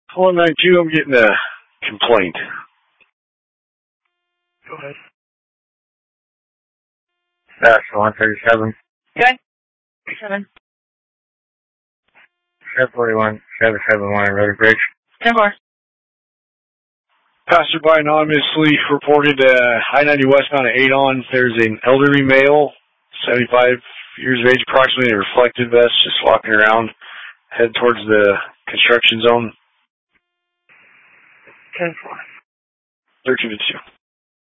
192, I'm getting a complaint. Go ahead. That's 137. Good. 7. 741, 771, Road Bridge. 10-4. Passerby anonymously reported I-90 westbound at 8 on. There's an elderly male, 75 years of age, approximately, in a reflective vest, just walking around, head towards the construction zone. 10-4. 13-2.